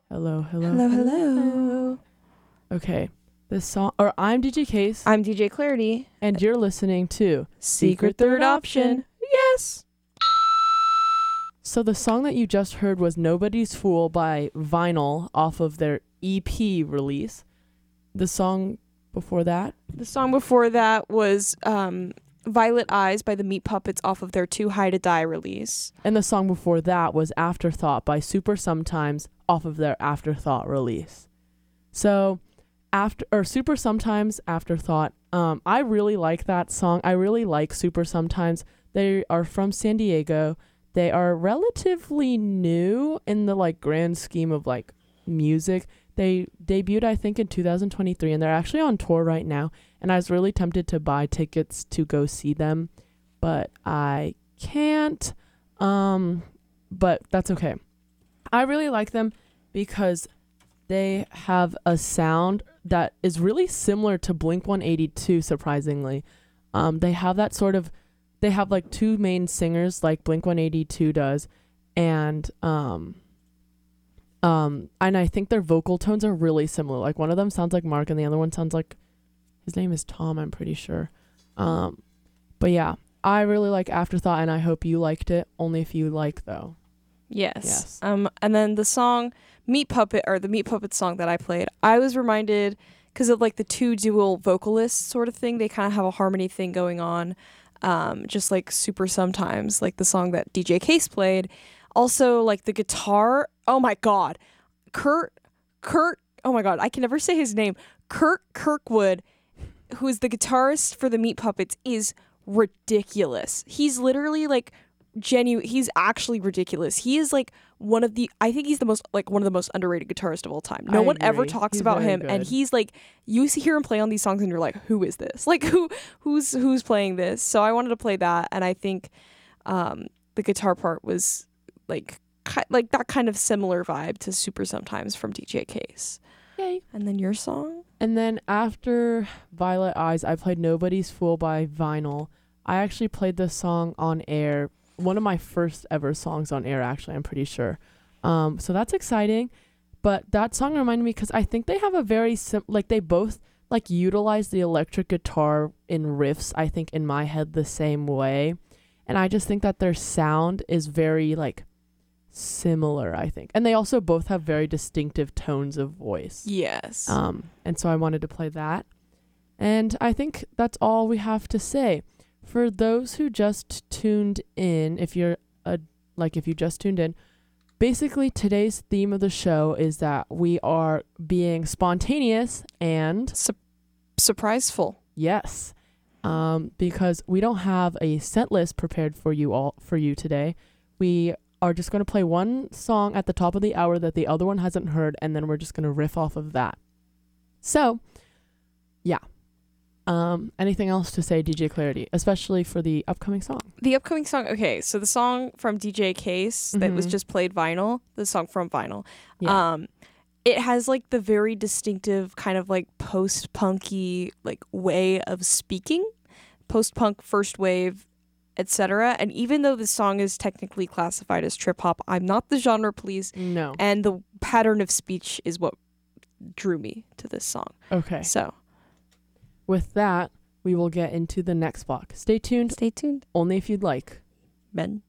Hello, hello, Hello, hello. hello. Okay, this song, or I'm DJ Case, I'm DJ Clarity. and you're listening to Secret Third Option. Yes. So the song that you just heard was Nobody's Fool by Vinyl off of their EP release. The song before that? The song before that was Violet Eyes by the Meat Puppets off of their Too High to Die release. And the song before that was Afterthought by Super Sometimes off of their Afterthought release. So Super Sometimes, Afterthought. I really like that song. I really like Super Sometimes. They are from San Diego. They are relatively new in the grand scheme of music. They debuted I think in 2023 and they're actually on tour right now, and I was really tempted to buy tickets to go see them, but I can't. But that's okay. I really like them because they have a sound that is really similar to Blink-182, surprisingly. They have that sort of, they have two main singers like Blink-182 does, and I think their vocal tones are really similar. Like one of them sounds like Mark and the other one sounds like, his name is Tom, I'm pretty sure. But yeah, I really like Afterthought and I hope you liked it, only if you like though. Yes. And then the song the Meat Puppet song that I played, I was reminded because of the two dual vocalists sort of thing. They kind of have a harmony thing going on, just like Super Sometimes, like the song that DJ Case played. Also, the guitar. Oh my God, Kurt. Oh my God, I can never say his name. Kurt Kirkwood, who is the guitarist for the Meat Puppets, is ridiculous. He's literally he's actually ridiculous. He is I think he's the most one of the most underrated guitarists of all time. No one ever talks about him, and he's you hear him play on these songs and you're like, who is this? Who's playing this? So I wanted to play that, and I think the guitar part was that kind of similar vibe to Super Sometimes from DJ Case. Yay. And then your song? And then after Violet Eyes, I played Nobody's Fool by Vinyl. I actually played this song on air. One of my first ever songs on air, actually, I'm pretty sure. So that's exciting. But that song reminded me because I think they have a very they both utilize the electric guitar in riffs, I think, in my head the same way. And I just think that their sound is very similar, I think. And they also both have very distinctive tones of voice. Yes. And so I wanted to play that. And I think that's all we have to say. For those who just tuned in, if you just tuned in, basically today's theme of the show is that we are being spontaneous and surpriseful. Yes. Because we don't have a set list prepared for you today. We are just going to play one song at the top of the hour that the other one hasn't heard, and then we're just going to riff off of that. So, yeah. Anything else to say, DJ Clarity, especially for the upcoming song? The upcoming song, okay, so the song from DJ Case that was just played Vinyl, the song from Vinyl, it has the very distinctive kind of post-punky way of speaking, post-punk first wave, etc. And even though the song is technically classified as trip hop, I'm not the genre police. No. And the pattern of speech is what drew me to this song. Okay. So with that, we will get into the next block. Stay tuned. Stay tuned. Only if you'd like. Ben.